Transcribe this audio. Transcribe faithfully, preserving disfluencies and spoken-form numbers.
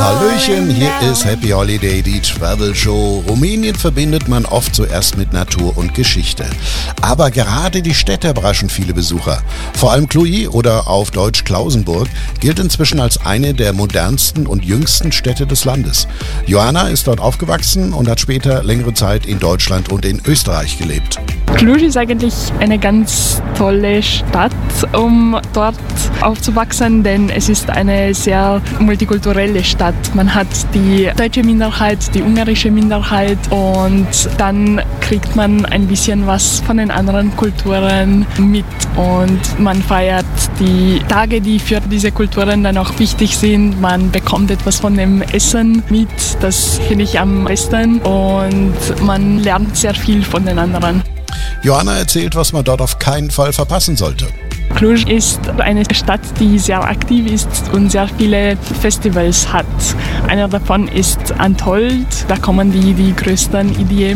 Hallöchen, hier ist Happy Holiday, die Travel Show. Rumänien verbindet man oft zuerst mit Natur und Geschichte. Aber gerade die Städte überraschen viele Besucher. Vor allem Cluj oder auf Deutsch Klausenburg gilt inzwischen als eine der modernsten und jüngsten Städte des Landes. Joanna ist dort aufgewachsen und hat später längere Zeit in Deutschland und in Österreich gelebt. Cluj ist eigentlich eine ganz tolle Stadt, um dort aufzuwachsen, denn es ist eine sehr multikulturelle Stadt. Man hat die deutsche Minderheit, die ungarische Minderheit und dann kriegt man ein bisschen was von den anderen Kulturen mit und man feiert die Tage, die für diese Kulturen dann auch wichtig sind. Man bekommt etwas von dem Essen mit, das finde ich am besten und man lernt sehr viel von den anderen. Joanna erzählt, was man dort auf keinen Fall verpassen sollte. Cluj ist eine Stadt, die sehr aktiv ist und sehr viele Festivals hat. Einer davon ist Untold, da kommen die, die größten E D M